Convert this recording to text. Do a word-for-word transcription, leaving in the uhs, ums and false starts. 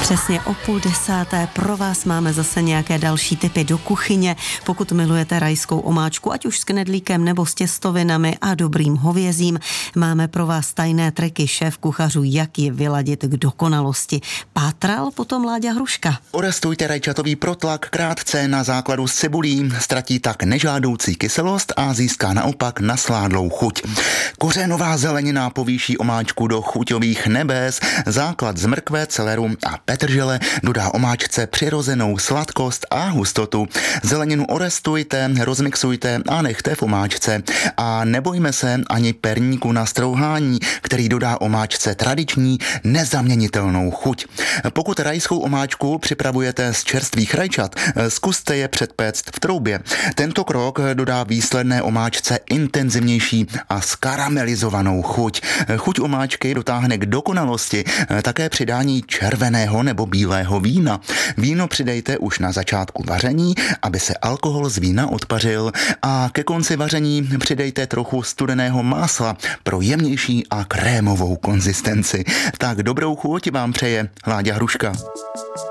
Přesně o půl desáté pro vás máme zase nějaké další tipy do kuchyně. Pokud milujete rajskou omáčku, ať už s knedlíkem nebo s těstovinami a dobrým hovězím, máme pro vás tajné triky šéf kuchařů, jak ji vyladit k dokonalosti. Pátral potom Láďa Hruška. Orestujte rajčatový protlak krátce na základu s cibulí, ztratí tak nežádoucí kyselost a získá naopak nasládlou chuť. Kořenová zelenina povýší omáčku do chuťových nebes, základ z mrkve, celeru a petržele dodá omáčce přirozenou sladkost a hustotu. Zeleninu orestujte, rozmixujte a nechte v omáčce. A nebojme se ani perníku na strouhání, který dodá omáčce tradiční, nezaměnitelnou chuť. Pokud rajskou omáčku připravujete z čerstvých rajčat, zkuste je předpéct v troubě. Tento krok dodá výsledné omáčce intenzivnější a skaramelizovanou chuť. Chuť omáčky dotáhne k dokonalosti také přidání červeného nebo bílého vína. Víno přidejte už na začátku vaření, aby se alkohol z vína odpařil, a ke konci vaření přidejte trochu studeného másla pro jemnější a krémovou konzistenci. Tak dobrou chuť vám přeje Láďa Hruška.